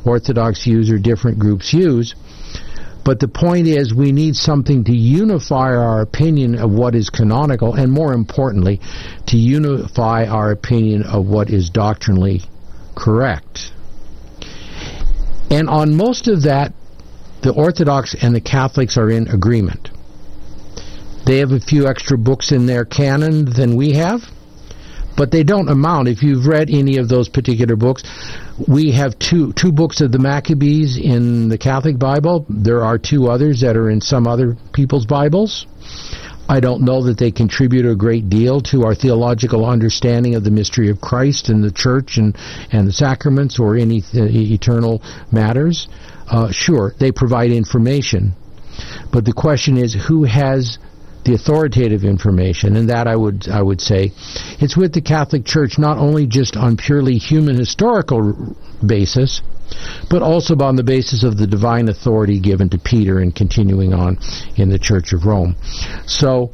Orthodox use or different groups use. But the point is, we need something to unify our opinion of what is canonical, and more importantly, to unify our opinion of what is doctrinally correct. And on most of that, the Orthodox and the Catholics are in agreement. They have a few extra books in their canon than we have, but they don't amount. If you've read any of those particular books, we have two books of the Maccabees in the Catholic Bible. There are 2 others that are in some other people's Bibles. I don't know that they contribute a great deal to our theological understanding of the mystery of Christ and the Church and the sacraments or any eternal matters. Sure, they provide information. But the question is, who has the authoritative information? And that I would say it's with the Catholic Church, not only just on purely human historical basis, but also on the basis of the divine authority given to Peter and continuing on in the Church of Rome. So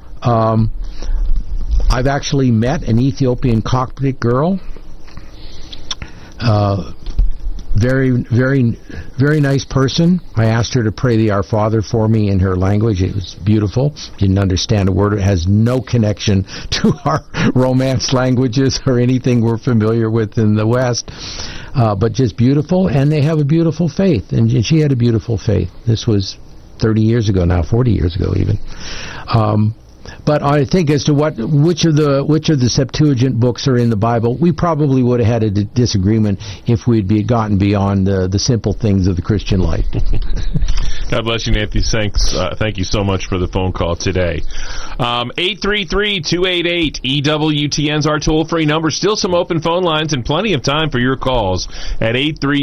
I've actually met an Ethiopian Coptic girl. Very, very, very nice person. I asked her to pray the Our Father for me in her language. It was beautiful. Didn't understand a word. It has no connection to our Romance languages or anything we're familiar with in the West. But just beautiful, and they have a beautiful faith. And she had a beautiful faith. This was 30 years ago now, 40 years ago even. But I think as to which of the Septuagint books are in the Bible, we probably would have had a disagreement if we'd gotten beyond the simple things of the Christian life. God bless you, Nancy. Thanks. Thank you so much for the phone call today. 833-288-EWTN's our toll-free number. Still some open phone lines and plenty of time for your calls at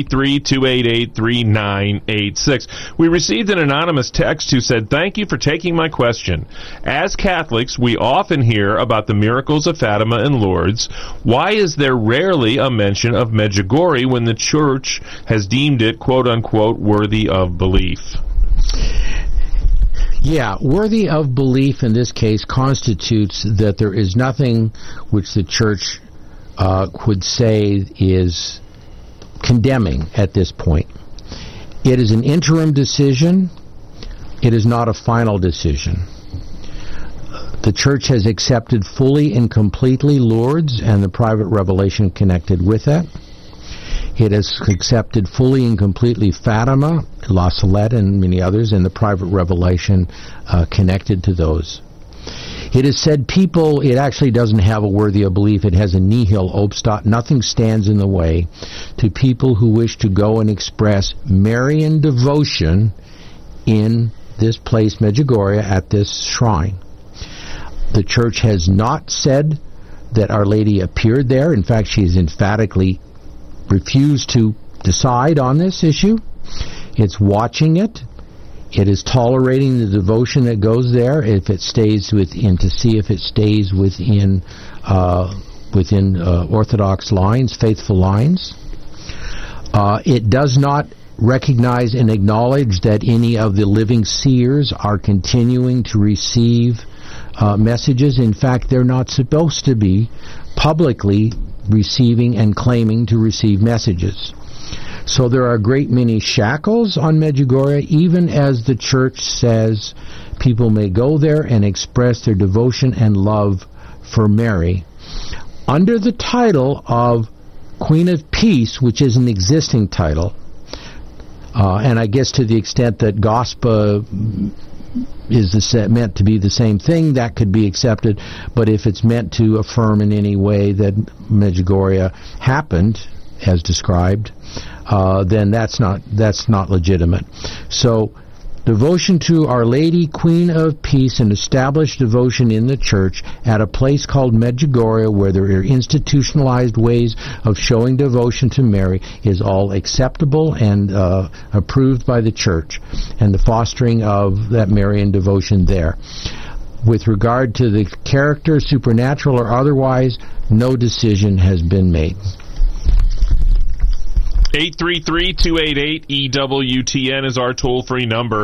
833-288-3986. We received an anonymous text who said, "Thank you for taking my question. As Catholics, we often hear about the miracles of Fatima and Lourdes. Why is there rarely a mention of Medjugorje when the Church has deemed it, quote-unquote, worthy of belief?" Yeah, worthy of belief in this case constitutes that there is nothing which the Church would say is condemning at this point. It is an interim decision. It is not a final decision. The Church has accepted fully and completely Lourdes and the private revelation connected with that. It has accepted fully and completely Fatima, La Salette, and many others, and the private revelation connected to those. It is said it actually doesn't have a worthy of belief. It has a nihil obstat. Nothing stands in the way to people who wish to go and express Marian devotion in this place, Medjugorje, at this shrine. The Church has not said that Our Lady appeared there. In fact, she has emphatically refused to decide on this issue. It's watching it. It is tolerating the devotion that goes there if it stays within, to see if it stays within Orthodox lines, faithful lines. It does not recognize and acknowledge that any of the living seers are continuing to receive messages. In fact, they're not supposed to be publicly receiving and claiming to receive messages. So there are a great many shackles on Medjugorje, even as the Church says people may go there and express their devotion and love for Mary under the title of Queen of Peace, which is an existing title. And I guess to the extent that Gospa is meant to be the same thing, that could be accepted. But if it's meant to affirm in any way that Medjugorje happened, as described, then that's not legitimate. So devotion to Our Lady, Queen of Peace, and established devotion in the Church at a place called Medjugorje, where there are institutionalized ways of showing devotion to Mary, is all acceptable and approved by the Church, and the fostering of that Marian devotion there. With regard to the character, supernatural or otherwise, no decision has been made. 833-288-EWTN is our toll-free number.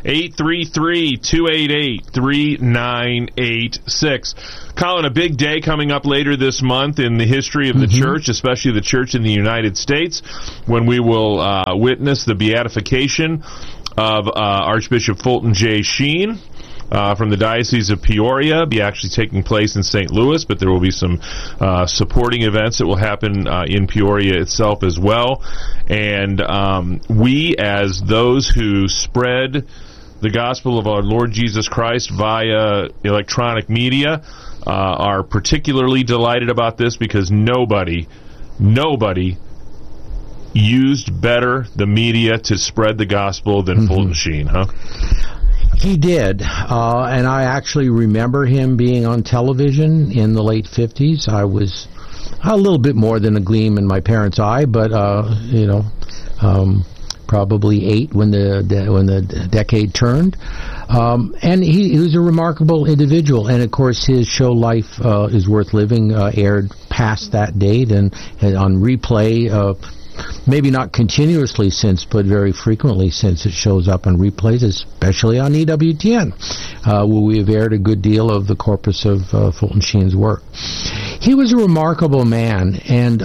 833-288-3986. Colin, a big day coming up later this month in the history of the church, especially the church in the United States, when we will witness the beatification of Archbishop Fulton J. Sheen. From the Diocese of Peoria, be actually taking place in St. Louis, but there will be some supporting events that will happen in Peoria itself as well. And we, as those who spread the gospel of our Lord Jesus Christ via electronic media, are particularly delighted about this, because nobody used better the media to spread the gospel than Fulton Sheen, huh? He did, and I actually remember him being on television in the late 50s. I was a little bit more than a gleam in my parents' eye, but probably 8 when the decade turned. And he was a remarkable individual, and of course his show Life is Worth Living aired past that date and on replay. Maybe not continuously since, but very frequently since it shows up on replays, especially on EWTN, where we have aired a good deal of the corpus of Fulton Sheen's work. He was a remarkable man, and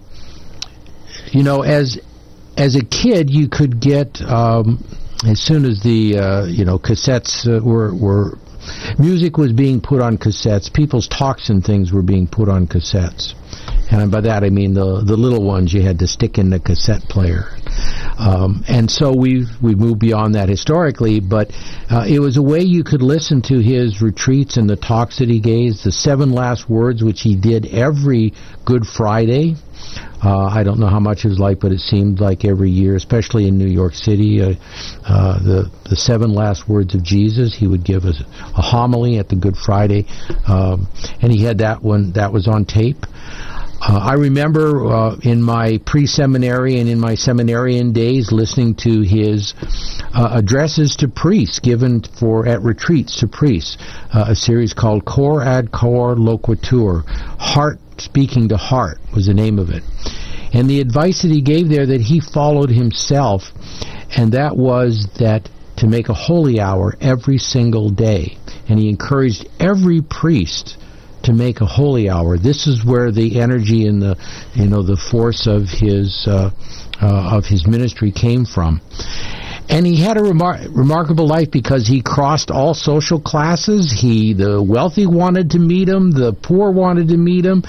as a kid, you could get as soon as the cassettes were music was being put on cassettes, people's talks and things were being put on cassettes. And by that I mean the little ones you had to stick in the cassette player. And so we've moved beyond that historically, but it was a way you could listen to his retreats and the talks that he gave, the 7 last words, which he did every Good Friday. I don't know how much it was like, but it seemed like every year, especially in New York City, the 7 last words of Jesus. He would give a homily at the Good Friday, and he had that one that was on tape. I remember in my pre-seminary and in my seminarian days listening to his addresses to priests given at retreats to priests, a series called Cor ad Cor Loquitur, Heart Speaking to Heart was the name of it. And the advice that he gave there that he followed himself, and that was that to make a holy hour every single day. And he encouraged every priest to make a holy hour. This is where the energy and the force of his ministry came from. And he had a remarkable life because he crossed all social classes. The wealthy wanted to meet him, the poor wanted to meet him.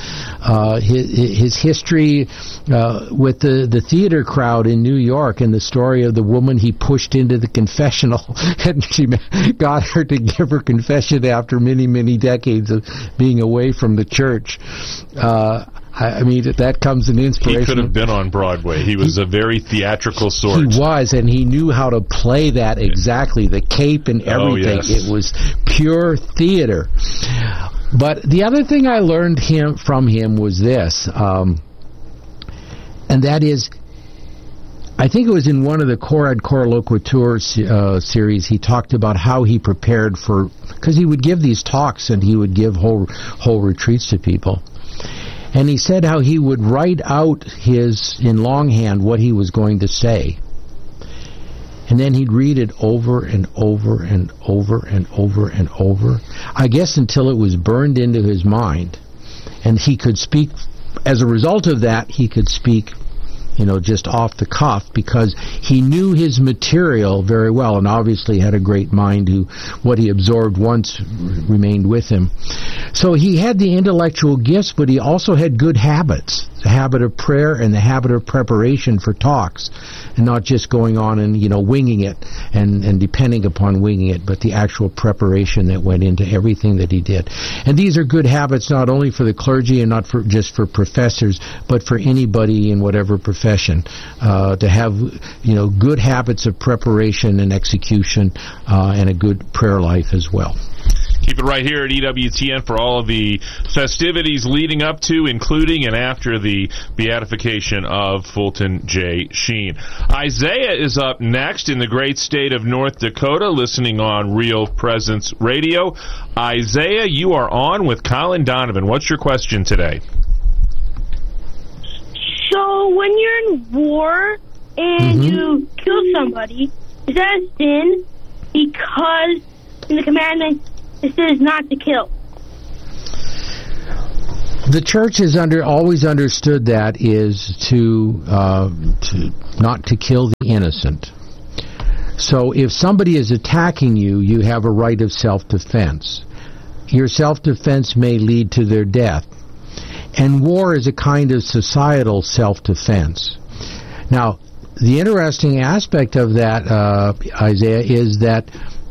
His history with the theater crowd in New York, and the story of the woman he pushed into the confessional, and she got her to give her confession after many, many decades of being away from the church. I mean, that comes in inspiration. He could have been on Broadway. He was a very theatrical sort. He was, and he knew how to play that exactly, the cape and everything. Oh, yes. It was pure theater. But the other thing I learned from him was this, and that is, I think it was in one of the Cor ad Cor Loquitur series, he talked about how he prepared for, because he would give these talks and he would give whole retreats to people. And he said how he would write out in longhand what he was going to say. And then he'd read it over and over and over and over and over, I guess until it was burned into his mind. And he could speak, as a result of that, he could speak, just off the cuff, because he knew his material very well, and obviously had a great mind what he absorbed once remained with him. So he had the intellectual gifts, but he also had good habits, the habit of prayer and the habit of preparation for talks, and not just going on and, winging it and depending upon winging it, but the actual preparation that went into everything that he did. And these are good habits not only for the clergy and not just for professors, but for anybody in whatever profession, to have, good habits of preparation and execution, and a good prayer life as well. Keep it right here at EWTN for all of the festivities leading up to, including, and after the beatification of Fulton J. Sheen. Isaiah is up next in the great state of North Dakota, listening on Real Presence Radio. Isaiah, you are on with Colin Donovan. What's your question today? So So when you're in war and you kill somebody, is that a sin? Because in the commandment it says not to kill. The church has always understood that is to not to kill the innocent. So if somebody is attacking you, you have a right of self-defense. Your self-defense may lead to their death. And war is a kind of societal self-defense. Now, the interesting aspect of that, Isaiah, is that,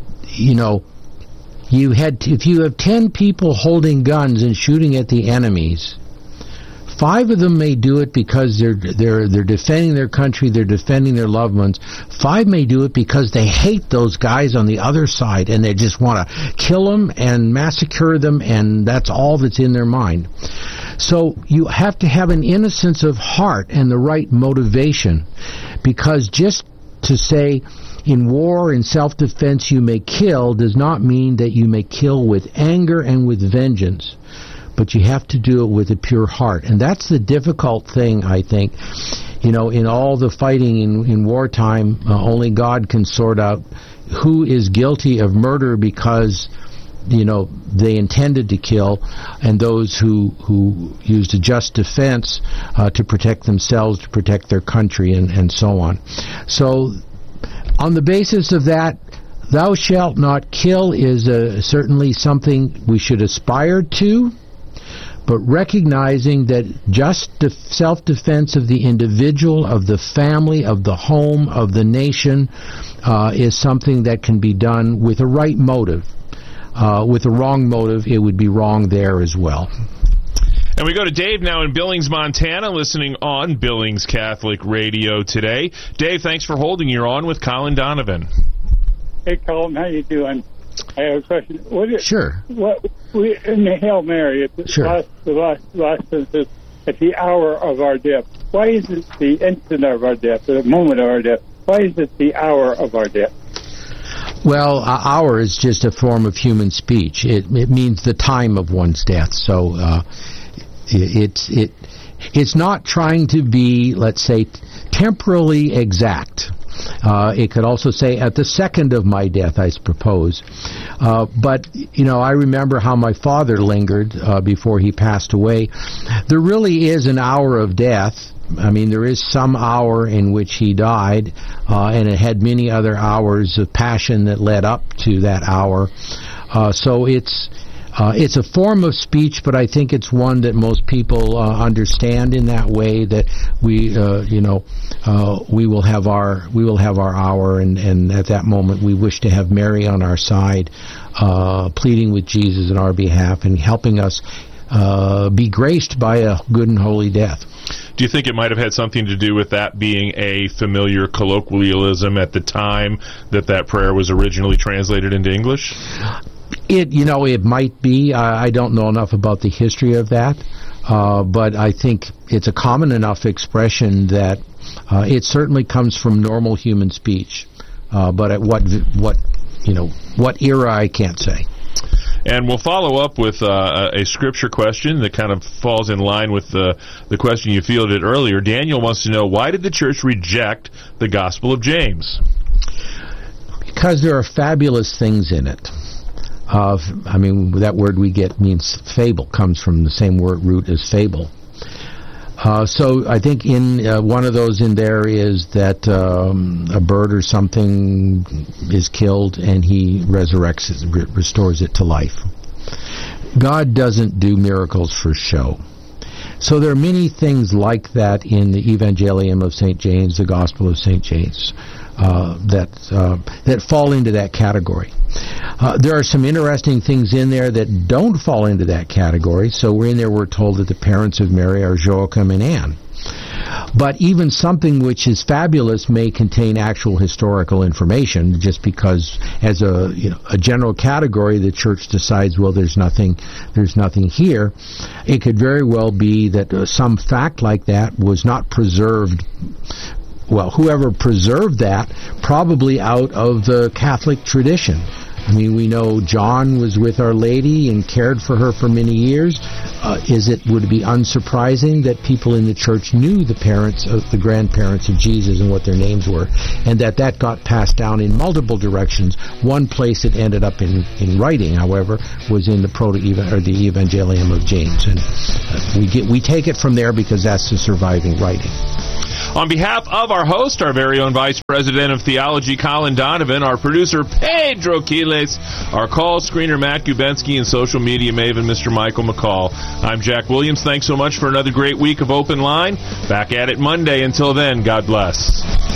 if you have 10 people holding guns and shooting at the enemies, 5 of them may do it because they're defending their country, they're defending their loved ones. 5 may do it because they hate those guys on the other side and they just want to kill them and massacre them, and that's all that's in their mind. So you have to have an innocence of heart and the right motivation, because just to say in war and self-defense you may kill does not mean that you may kill with anger and with vengeance. But you have to do it with a pure heart. And that's the difficult thing, I think. In all the fighting in wartime, only God can sort out who is guilty of murder because, they intended to kill, and those who used a just defense to protect themselves, to protect their country, and so on. So, on the basis of that, thou shalt not kill is certainly something we should aspire to, but recognizing that just self-defense of the individual, of the family, of the home, of the nation, is something that can be done with a right motive. With a wrong motive, it would be wrong there as well. And we go to Dave now in Billings, Montana, listening on Billings Catholic Radio today. Dave, thanks for holding. You're on with Colin Donovan. Hey, Colin, how you doing? I have a question. Sure. We in the Hail Mary, the last sentence, at the hour of our death. Why is it the instant of our death, the moment of our death? Why is it the hour of our death? Well, hour is just a form of human speech. It means the time of one's death. So it's not trying to be, let's say, temporally exact. It could also say at the second of my death, I suppose. But, I remember how my father lingered before he passed away. There really is an hour of death. I mean, there is some hour in which he died, and it had many other hours of passion that led up to that hour. So it's a form of speech, but I think it's one that most people understand in that way, that we will have our hour, and at that moment we wish to have Mary on our side, pleading with Jesus in our behalf and helping us be graced by a good and holy death. Do you think it might have had something to do with that being a familiar colloquialism at the time that prayer was originally translated into English? It might be. I don't know enough about the history of that, but I think it's a common enough expression that it certainly comes from normal human speech. But at what era, I can't say. And we'll follow up with a scripture question that kind of falls in line with the question you fielded earlier. Daniel wants to know, why did the church reject the Gospel of James? Because there are fabulous things in it. That word we get means fable, comes from the same word root as fable. So I think in one of those in there is that a bird or something is killed and he resurrects it, restores it to life. God doesn't do miracles for show. So there are many things like that in the Evangelium of St. James, the Gospel of St. James, that fall into that category. There are some interesting things in there that don't fall into that category. So we're told that the parents of Mary are Joachim and Anne. But even something which is fabulous may contain actual historical information, just because as a general category the church decides, well, there's nothing here. It could very well be that some fact like that was not preserved. Well, whoever preserved that, probably out of the Catholic tradition. I mean, we know John was with Our Lady and cared for her for many years. Would it be unsurprising that people in the church knew the grandparents of Jesus and what their names were, and that got passed down in multiple directions? One place it ended up in writing, however, was in the the Evangelium of James, and we take it from there because that's the surviving writing. On behalf of our host, our very own Vice President of Theology, Colin Donovan, our producer, Pedro Quiles, our call screener, Matt Gubensky, and social media maven, Mr. Michael McCall, I'm Jack Williams. Thanks so much for another great week of Open Line. Back at it Monday. Until then, God bless.